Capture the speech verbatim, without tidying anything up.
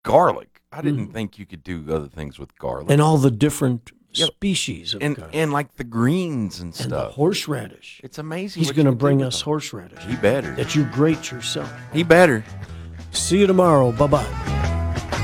garlic. I didn't Mm. think you could do other things with garlic. And all the different Yep. species of and garlic. and like the greens and And the stuff. horseradish. It's amazing. He's what going to you can do bring with us them. horseradish He better. that you grate yourself. He better. See you tomorrow. Bye-bye.